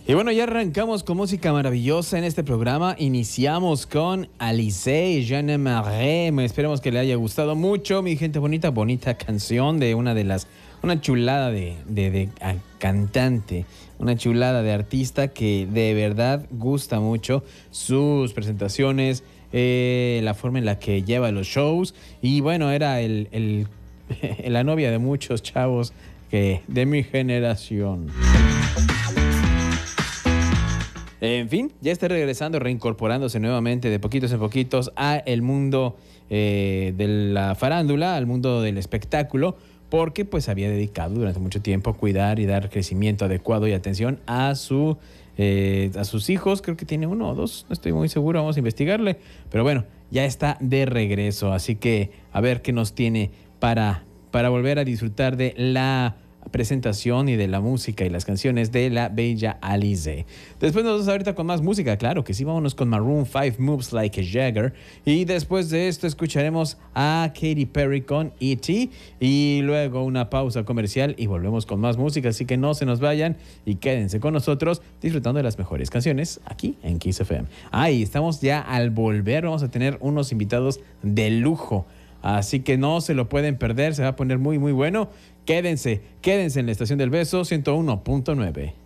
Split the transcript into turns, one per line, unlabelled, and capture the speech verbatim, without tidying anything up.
Y bueno, ya arrancamos con música maravillosa en este programa. Iniciamos con Alizée, Je ne m'arrête. Esperemos que le haya gustado mucho, mi gente bonita, bonita canción de una de las, una chulada de, de, de a, cantante, una chulada de artista que de verdad gusta mucho sus presentaciones, eh, la forma en la que lleva los shows. Y bueno, era el, el, la novia de muchos chavos que, de mi generación. En fin, ya está regresando, reincorporándose nuevamente de poquitos en poquitos a el mundo eh, de la farándula, al mundo del espectáculo, porque pues había dedicado durante mucho tiempo a cuidar y dar crecimiento adecuado y atención a su eh, a sus hijos. Creo que tiene uno o dos, no estoy muy seguro, vamos a investigarle. Pero bueno, ya está de regreso, así que a ver qué nos tiene para, para volver a disfrutar de la presentación y de la música y las canciones de la bella Alizée. Después nos vamos ahorita con más música, claro que sí, vámonos con Maroon five, Moves Like a Jagger, y después de esto escucharemos a Katy Perry con E T y luego una pausa comercial y volvemos con más música, así que no se nos vayan y quédense con nosotros disfrutando de las mejores canciones aquí en Kiss F M. Ah, y estamos ya al volver, vamos a tener unos invitados de lujo, así que no se lo pueden perder, se va a poner muy muy bueno. Quédense, quédense en la Estación del Beso ciento uno punto nueve.